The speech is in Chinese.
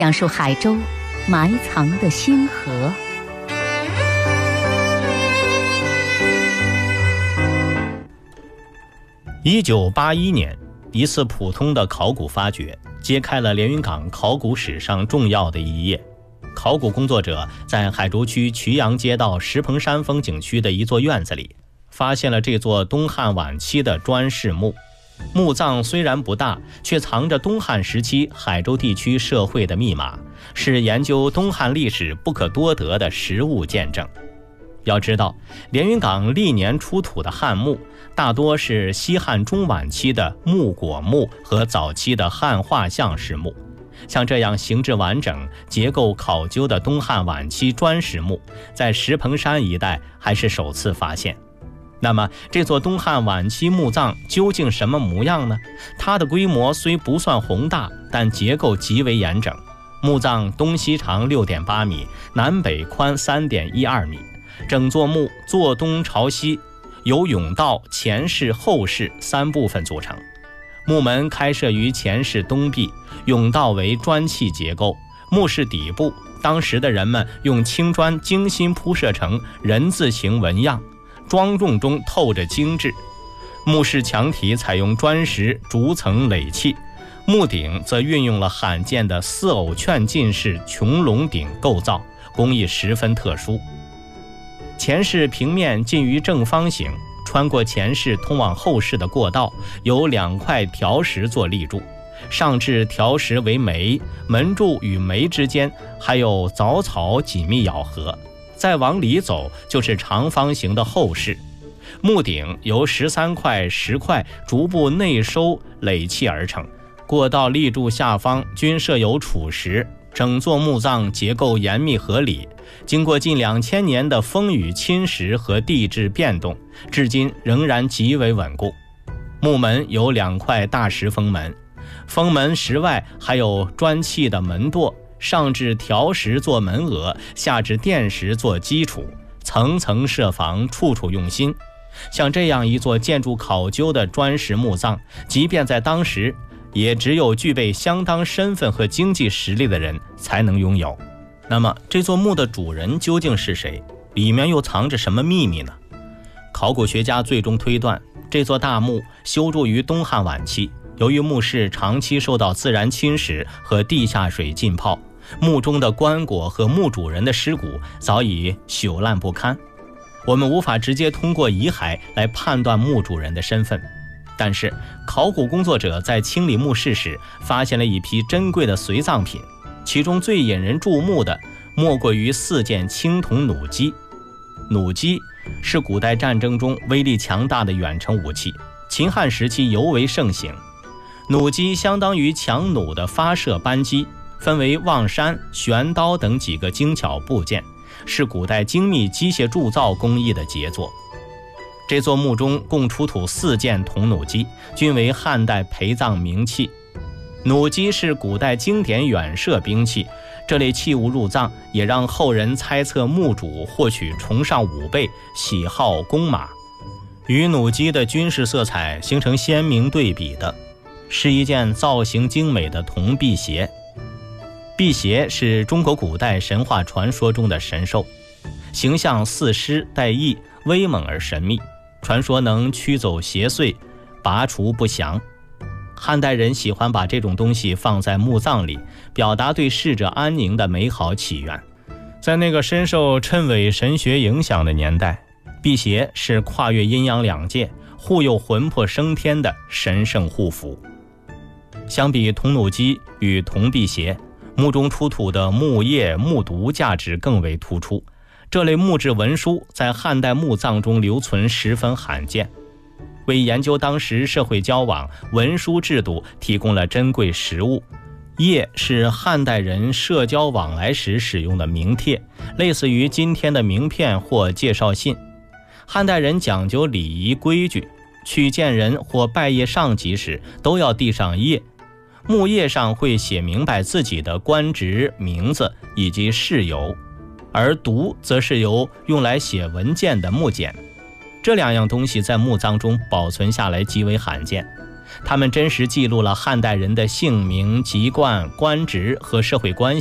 讲述海州埋藏的星河。 1981年，一次普通的考古发掘揭开了连云港考古史上重要的一页。考古工作者在海州区渠阳街道石棚山风景区的一座院子里，发现了这座东汉晚期的砖室墓。墓葬虽然不大，却藏着东汉时期海州地区社会的密码，是研究东汉历史不可多得的实物见证。要知道，连云港历年出土的汉墓大多是西汉中晚期的木椁墓和早期的汉画像式墓，像这样形制完整、结构考究的东汉晚期砖石墓，在石棚山一带还是首次发现。那么这座东汉晚期墓葬究竟什么模样呢？它的规模虽不算宏大，但结构极为严整。墓葬东西长 6.8 米，南北宽 3.12 米，整座墓坐东朝西，由甬道、前室、后室3部分组成。墓门开设于前室东壁，甬道为砖砌结构。墓室底部，当时的人们用青砖精心铺设成人字形纹样，庄重中透着精致。墓室墙体采用砖石逐层垒砌，墓顶则运用了罕见的四偶券进式穹隆顶构造，工艺十分特殊。前室平面近于正方形，穿过前室通往后室的过道，由2块条石做立柱，上至条石为眉，门柱与眉之间还有藻草紧密咬合。再往里走就是长方形的后室，墓顶由13块10块逐步内收垒砌而成，过道立柱下方均设有储石，整座墓葬结构严密合理，经过近2000年的风雨侵蚀和地质变动，至今仍然极为稳固。墓门有2块大石封门，封门石外还有砖砌的门垛，上至条石做门额，下至垫石做基础，层层设防，处处用心。像这样一座建筑考究的砖石墓葬，即便在当时，也只有具备相当身份和经济实力的人才能拥有。那么这座墓的主人究竟是谁？里面又藏着什么秘密呢？考古学家最终推断，这座大墓修筑于东汉晚期，由于墓室长期受到自然侵蚀和地下水浸泡，墓中的棺椁和墓主人的尸骨早已朽烂不堪，我们无法直接通过遗骸来判断墓主人的身份。但是考古工作者在清理墓室时，发现了一批珍贵的随葬品，其中最引人注目的莫过于4件青铜弩机。弩机是古代战争中威力强大的远程武器，秦汉时期尤为盛行。弩机相当于强弩的发射扳机，分为望山、旋刀等几个精巧部件，是古代精密机械铸造工艺的杰作。这座墓中共出土4件铜弩机，均为汉代陪葬名器。弩机是古代经典远射兵器，这类器物入葬也让后人猜测墓主或许崇尚武备，喜好弓马。与弩机的军事色彩形成鲜明对比的是一件造型精美的铜辟邪。辟邪是中国古代神话传说中的神兽，形象似狮带翼，威猛而神秘，传说能驱走邪祟，拔除不祥。汉代人喜欢把这种东西放在墓葬里，表达对逝者安宁的美好祈愿。在那个深受谶纬神学影响的年代，辟邪是跨越阴阳2界，护佑魂魄升天的神圣护符。相比铜弩机与铜辟邪，墓中出土的木叶、木牍价值更为突出。这类木质文书在汉代墓葬中留存十分罕见，为研究当时社会交往、文书制度提供了珍贵实物。页是汉代人社交往来时使用的名帖，类似于今天的名片或介绍信。汉代人讲究礼仪规矩，去见人或拜谒上级时都要递上页，墓页上会写明白自己的官职、名字以及事由，而牍则是由用来写文件的木简。这2样东西在墓葬中保存下来极为罕见。 他们真实记录了汉代人的姓名、籍贯、官职和社会关系。